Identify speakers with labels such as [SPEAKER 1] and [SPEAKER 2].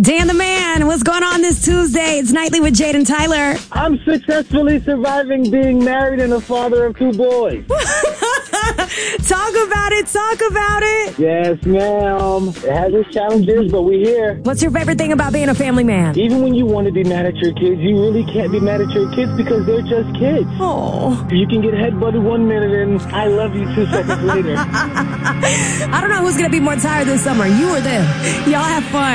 [SPEAKER 1] Dan the Man, what's going on this Tuesday? It's Nightly with Jade and Tyler.
[SPEAKER 2] I'm successfully surviving being married and a father of 2 boys.
[SPEAKER 1] Talk about it.
[SPEAKER 2] Yes, ma'am. It has its challenges, but we're here.
[SPEAKER 1] What's your favorite thing about being a family man?
[SPEAKER 2] Even when you want to be mad at your kids, you really can't be mad at your kids because they're just kids.
[SPEAKER 1] Oh.
[SPEAKER 2] You can get headbutted 1 minute and I love you 2 seconds later.
[SPEAKER 1] I don't know who's going to be more tired this summer, you or them. Y'all have fun.